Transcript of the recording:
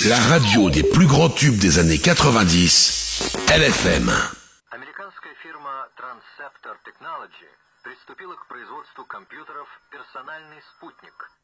La radio des plus grands tubes des années 90, LFM. Американская фирма Transceptor Technology приступила к производству компьютеров «Персональный спутник».